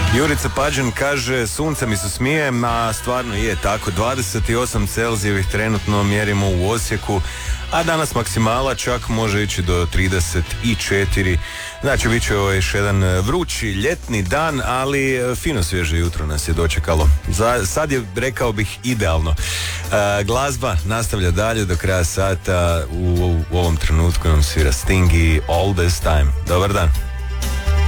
Jurica Pađan kaže, sunce mi se smije, a stvarno je tako, 28 Celzijevih trenutno mjerimo u Osijeku, a danas maksimala čak može ići do 34. Znači, bit će još jedan vrući ljetni dan, ali fino svježe jutro nas je dočekalo. Sad je, rekao bih, idealno. Glazba nastavlja dalje do kraja sata. U ovom trenutku nam svira Sting i All This Time. Dobar dan.